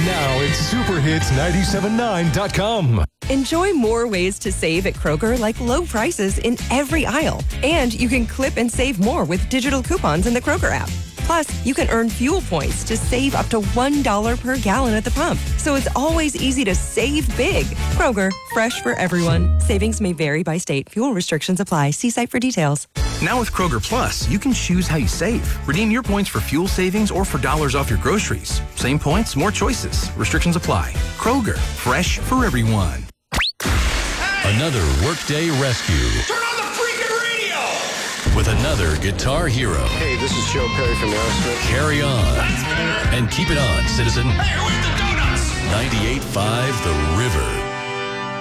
Now it's superhits979.com. Enjoy more ways to save at Kroger, like low prices in every aisle. And you can clip and save more with digital coupons in the Kroger app. Plus, you can earn fuel points to save up to $1 per gallon at the pump. So it's always easy to save big. Kroger, fresh for everyone. Savings may vary by state. Fuel restrictions apply. See site for details. Now with Kroger Plus, you can choose how you save. Redeem your points for fuel savings or for dollars off your groceries. Same points, more choices. Restrictions apply. Kroger, fresh for everyone. Another Workday rescue. Turn on the freaking radio! With another guitar hero. Hey, this is Joe Perry from Aerosmith. Carry on. That's better! And keep it on, citizen. Hey, where's the donuts? 98.5 The River.